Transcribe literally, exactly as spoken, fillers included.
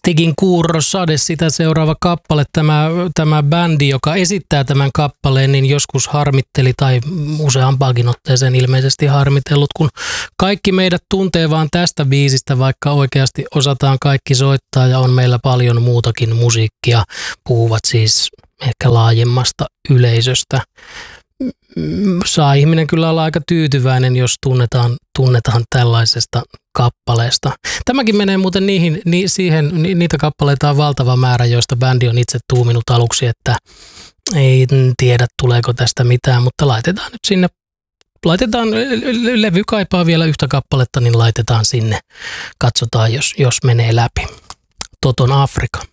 Stigin Kuurro Sade, sitä seuraava kappale. Tämä, tämä bändi, joka esittää tämän kappaleen, niin joskus harmitteli tai useampaakin otteeseen ilmeisesti harmitellut, kun kaikki meidät tuntee vaan tästä biisistä, vaikka oikeasti osataan kaikki soittaa ja on meillä paljon muutakin musiikkia. Puhuvat siis ehkä laajemmasta yleisöstä. Saa ihminen kyllä olla aika tyytyväinen, jos tunnetaan, tunnetaan tällaisesta kappaleesta. Tämäkin menee muuten niihin, ni, siihen, ni, niitä kappaleita on valtava määrä, joista bändi on itse tuuminut aluksi, että ei tiedä tuleeko tästä mitään, mutta laitetaan nyt sinne, laitetaan, levy kaipaa vielä yhtä kappaletta, niin laitetaan sinne. Katsotaan, jos, jos menee läpi. Toton Afrika.